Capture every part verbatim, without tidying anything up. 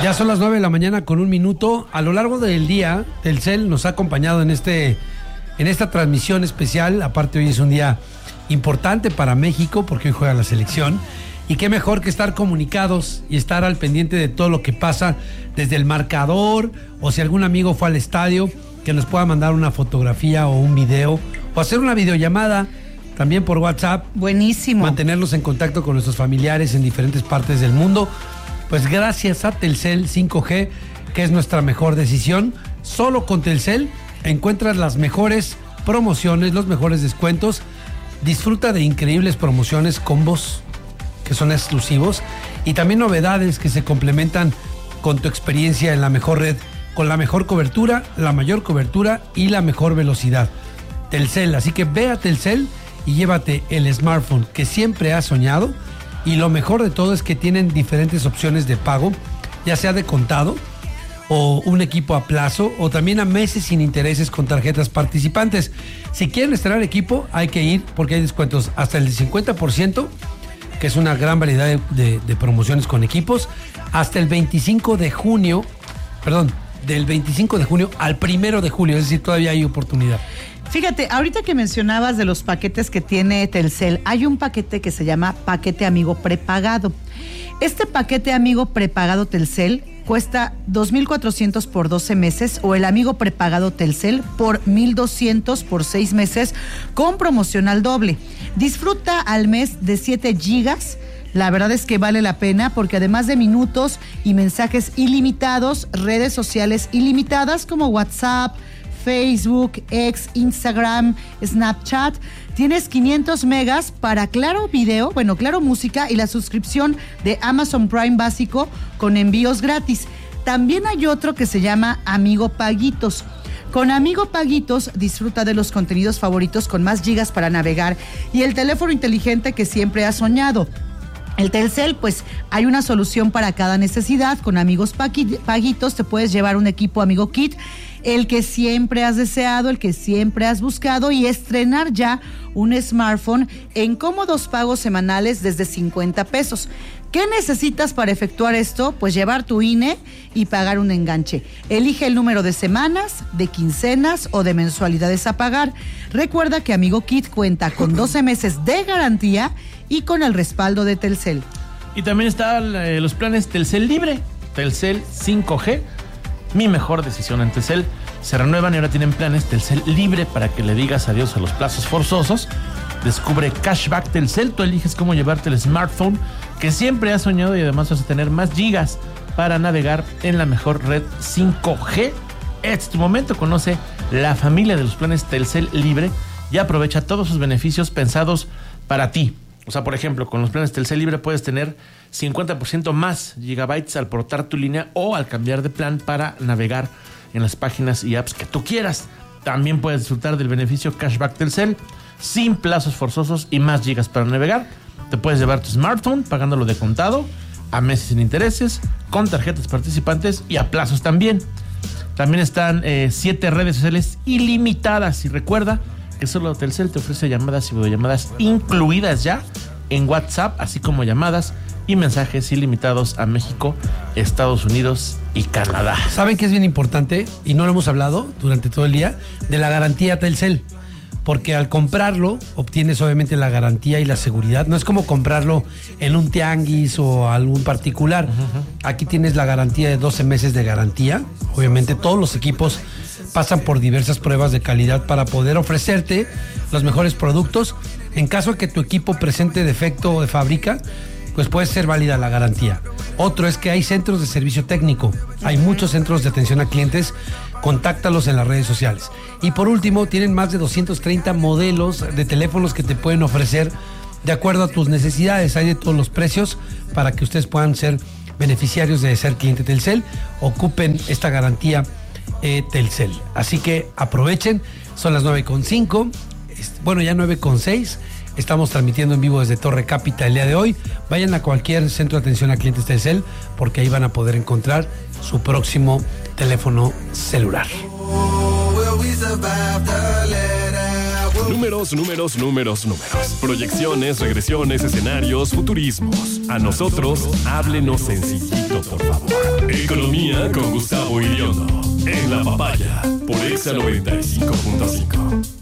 Ya son las nueve de la mañana con un minuto. A lo largo del día, Telcel nos ha acompañado en este, en esta transmisión especial. Aparte, hoy es un día importante para México porque hoy juega la selección. Y qué mejor que estar comunicados y estar al pendiente de todo lo que pasa desde el marcador, o si algún amigo fue al estadio, que nos pueda mandar una fotografía o un video, o hacer una videollamada también por WhatsApp. Buenísimo. Mantenernos en contacto con nuestros familiares en diferentes partes del mundo. Pues gracias a Telcel cinco G, que es nuestra mejor decisión. Solo con Telcel encuentras las mejores promociones, los mejores descuentos. Disfruta de increíbles promociones, combos que son exclusivos, y también novedades que se complementan con tu experiencia en la mejor red, con la mejor cobertura, la mayor cobertura y la mejor velocidad. Telcel, así que ve a Telcel y llévate el smartphone que siempre has soñado. Y lo mejor de todo es que tienen diferentes opciones de pago, ya sea de contado o un equipo a plazo, o también a meses sin intereses con tarjetas participantes. Si quieren estrenar equipo, hay que ir porque hay descuentos hasta el cincuenta por ciento, que es una gran variedad de, de, de promociones con equipos, hasta el veinticinco de junio, perdón, del veinticinco de junio al primero de julio, es decir, todavía hay oportunidad. Fíjate, ahorita que mencionabas de los paquetes que tiene Telcel, hay un paquete que se llama paquete amigo prepagado. Este paquete amigo prepagado Telcel cuesta dos mil cuatrocientos por doce meses, o el amigo prepagado Telcel por mil doscientos por seis meses con promocional doble. Disfruta al mes de siete gigas. La verdad es que vale la pena porque además de minutos y mensajes ilimitados, redes sociales ilimitadas como WhatsApp, Facebook, X, Instagram, Snapchat, tienes quinientos megas para Claro Video, bueno, Claro Música, y la suscripción de Amazon Prime básico con envíos gratis. También hay otro que se llama Amigo Paguitos. Con Amigo Paguitos disfruta de los contenidos favoritos con más gigas para navegar y el teléfono inteligente que siempre has soñado. El Telcel, pues hay una solución para cada necesidad. Con Amigos Paguitos te puedes llevar un equipo Amigo Kit, el que siempre has deseado, el que siempre has buscado, y estrenar ya un smartphone en cómodos pagos semanales desde cincuenta pesos. ¿Qué necesitas para efectuar esto? Pues llevar tu I N E y pagar un enganche. Elige el número de semanas, de quincenas o de mensualidades a pagar. Recuerda que Amigo Kit cuenta con doce meses de garantía y con el respaldo de Telcel. Y también están eh, los planes Telcel Libre, Telcel cinco G, mi mejor decisión en Telcel. Se renuevan y ahora tienen planes Telcel Libre para que le digas adiós a los plazos forzosos. Descubre Cashback Telcel, tú eliges cómo llevarte el smartphone que siempre has soñado, y además vas a tener más gigas para navegar en la mejor red cinco G. Este es tu momento, conoce la familia de los planes Telcel Libre y aprovecha todos sus beneficios pensados para ti. O sea, por ejemplo, con los planes Telcel Libre puedes tener cincuenta por ciento más gigabytes al portar tu línea o al cambiar de plan para navegar en las páginas y apps que tú quieras. También puedes disfrutar del beneficio Cashback Telcel sin plazos forzosos y más gigas para navegar. Te puedes llevar tu smartphone pagándolo de contado, a meses sin intereses, con tarjetas participantes y a plazos también. También están eh, siete redes sociales ilimitadas, y recuerda que solo Telcel te ofrece llamadas y videollamadas incluidas ya en WhatsApp, así como llamadas y mensajes ilimitados a México, Estados Unidos y Canadá. ¿Saben qué es bien importante? Y no lo hemos hablado durante todo el día, de la garantía Telcel. Porque al comprarlo obtienes obviamente la garantía y la seguridad. No es como comprarlo en un tianguis o algún particular. Uh-huh. Aquí tienes la garantía de doce meses de garantía. Obviamente todos los equipos pasan por diversas pruebas de calidad para poder ofrecerte los mejores productos. En caso de que tu equipo presente defecto de fábrica, pues puede ser válida la garantía. Otro es que hay centros de servicio técnico. Hay muchos centros de atención a clientes. Contáctalos en las redes sociales. Y por último, tienen más de doscientos treinta modelos de teléfonos que te pueden ofrecer de acuerdo a tus necesidades. Hay de todos los precios para que ustedes puedan ser beneficiarios de ser cliente Telcel. Ocupen esta garantía eh, Telcel. Así que aprovechen. Son las nueve con cinco. Bueno, ya nueve con seis. Estamos transmitiendo en vivo desde Torre Cápita el día de hoy. Vayan a cualquier centro de atención a clientes Telcel, porque ahí van a poder encontrar su próximo teléfono celular. Números, números, números, números. Proyecciones, regresiones, escenarios, futurismos. A nosotros, háblenos sencillito, por favor. Economía con Gustavo Iriondo. En La Papaya, por Exa noventa y cinco punto cinco.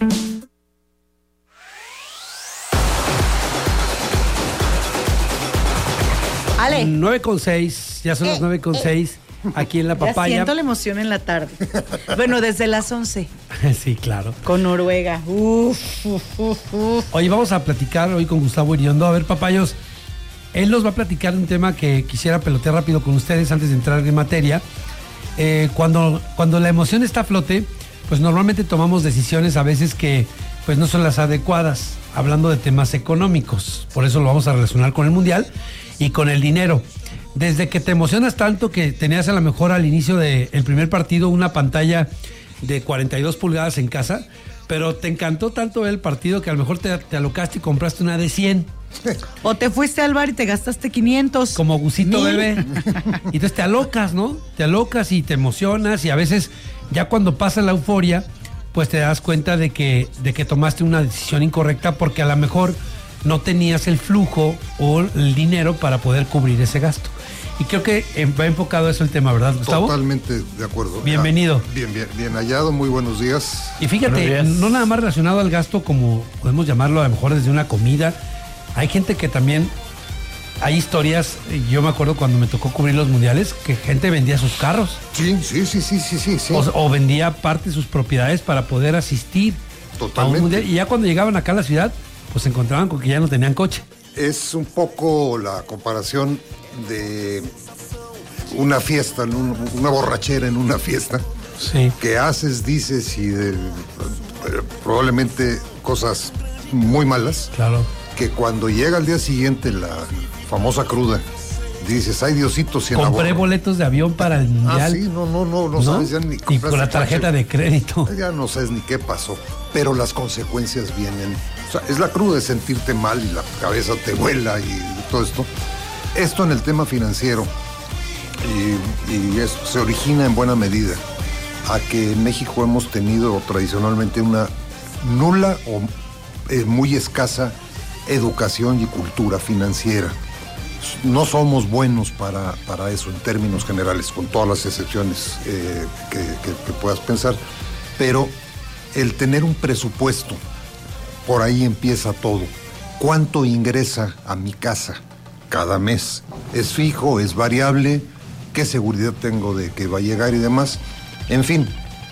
Ale. nueve con seis, ya son las nueve con seis, aquí en La Papaya. Ya siento la emoción en la tarde. Bueno, desde las once. Sí, claro. Con Noruega. Uf, uf, uf, uf. Oye, vamos a platicar hoy con Gustavo Iriondo. A ver, papayos, él nos va a platicar un tema que quisiera pelotear rápido con ustedes antes de entrar en materia. Eh, cuando, cuando la emoción está a flote, pues normalmente tomamos decisiones a veces que pues no son las adecuadas, hablando de temas económicos. Por eso lo vamos a relacionar con el Mundial y con el dinero. Desde que te emocionas tanto que tenías a lo mejor al inicio del primer partido una pantalla de cuarenta y dos pulgadas en casa, pero te encantó tanto el partido que a lo mejor te, te alocaste y compraste una de cien. O te fuiste al bar y te gastaste quinientos. Como gusito Mil. bebé. Y entonces te alocas, ¿no? Te alocas y te emocionas y a veces ya cuando pasa la euforia, pues te das cuenta de que, de que tomaste una decisión incorrecta porque a lo mejor no tenías el flujo o el dinero para poder cubrir ese gasto. Y creo que va enfocado eso el tema, ¿verdad, Gustavo? Totalmente de acuerdo. Bienvenido. Ah, bien, bien, bien hallado, muy buenos días. Y fíjate, Buenos días. no nada más relacionado al gasto como podemos llamarlo a lo mejor desde una comida. Hay gente que también, hay historias, yo me acuerdo cuando me tocó cubrir los mundiales, que gente vendía sus carros. Sí, sí, sí, sí, sí, sí. sí. O, o vendía parte de sus propiedades para poder asistir Totalmente. a un mundial. Y ya cuando llegaban acá a la ciudad, pues se encontraban con que ya no tenían coche. Es un poco la comparación de una fiesta, en un- una borrachera en una fiesta, Sí. que haces, dices y de- probablemente cosas muy malas, Claro. que cuando llega al día siguiente la famosa cruda, dices, ay Diosito, si en la Compré borra- boletos de avión para el mundial. Ah, sí, no, no, no, no, ¿no? sabes ya ni Y compraste con la coche. tarjeta de crédito. Ya no sabes ni qué pasó, pero las consecuencias vienen. O sea, es la cruda de sentirte mal y la cabeza te vuela y todo esto. Esto en el tema financiero, y, y eso se origina en buena medida a que en México hemos tenido tradicionalmente una nula o eh, muy escasa educación y cultura financiera. No somos buenos para, para eso en términos generales, con todas las excepciones eh, que, que- que puedas pensar, pero el tener un presupuesto, por ahí empieza todo. ¿Cuánto ingresa a mi casa cada mes? ¿Es fijo? ¿Es variable? ¿Qué seguridad tengo de que va a llegar y demás? En fin,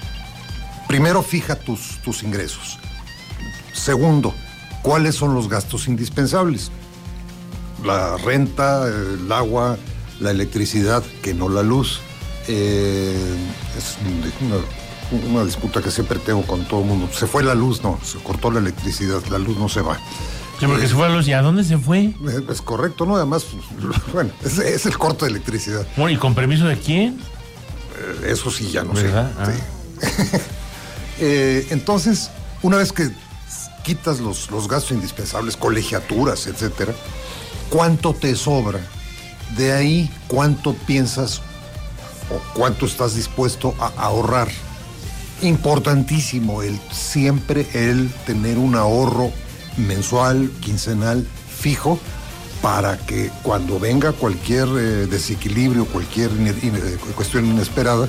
primero fija tus, tus ingresos. Segundo, ¿cuáles son los gastos indispensables? La renta, el agua, la electricidad, que no la luz. Eh, es una, una disputa que siempre tengo con todo el mundo. Se fue la luz, no, se cortó la electricidad, la luz no se va. Sí, porque se fue a los... ¿Y a dónde se fue? Eh, Es correcto, ¿no? Además, bueno, es, es el corte de electricidad. Bueno, ¿y con permiso de quién? Eh, Eso sí, ya no ¿Verdad? sé. Sí. Eh, entonces, una vez que quitas los, los gastos indispensables, colegiaturas, etcétera, ¿cuánto te sobra? De ahí, ¿cuánto piensas o cuánto estás dispuesto a ahorrar? Importantísimo el siempre el tener un ahorro mensual, quincenal, fijo, para que cuando venga cualquier eh, desequilibrio, cualquier in- in- eh, cuestión inesperada,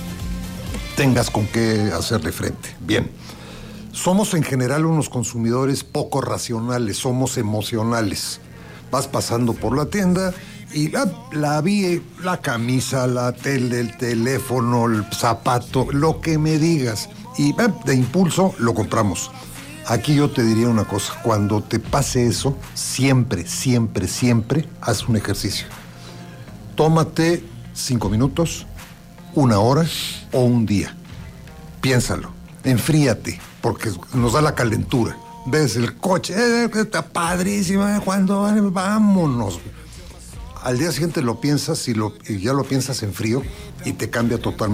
tengas con qué hacerle frente. Bien. Somos en general unos consumidores poco racionales, somos emocionales. Vas pasando por la tienda y la, la vi, la camisa, la tele, el teléfono, el zapato, lo que me digas. Y eh, de impulso lo compramos. Aquí yo te diría una cosa, cuando te pase eso, siempre, siempre, siempre haz un ejercicio. Tómate cinco minutos, una hora o un día. Piénsalo, enfríate, porque nos da la calentura. Ves el coche, eh, está padrísima, cuando vámonos. Al día siguiente lo piensas y, lo, y ya lo piensas en frío y te cambia totalmente.